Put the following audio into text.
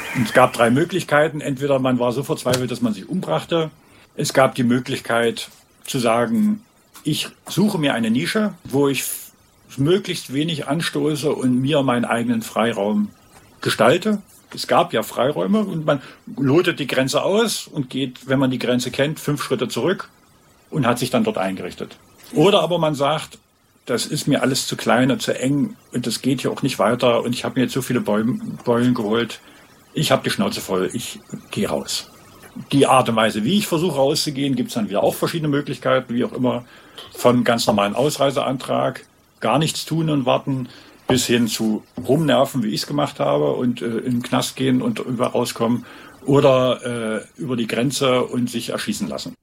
Und es gab 3 Möglichkeiten. Entweder man war so verzweifelt, dass man sich umbrachte. Es gab die Möglichkeit zu sagen, ich suche mir eine Nische, wo ich möglichst wenig anstoße und mir meinen eigenen Freiraum gestalte. Es gab ja Freiräume und man lotet die Grenze aus und geht, wenn man die Grenze kennt, 5 Schritte zurück und hat sich dann dort eingerichtet. Oder aber man sagt, das ist mir alles zu klein und zu eng und das geht hier auch nicht weiter und ich habe mir jetzt so viele Beulen geholt. Ich habe die Schnauze voll, ich gehe raus. Die Art und Weise, wie ich versuche rauszugehen, gibt es dann wieder auch verschiedene Möglichkeiten, wie auch immer, von ganz normalen Ausreiseantrag, gar nichts tun und warten, bis hin zu rumnerven, wie ich es gemacht habe und in den Knast gehen und über rauskommen oder über die Grenze und sich erschießen lassen.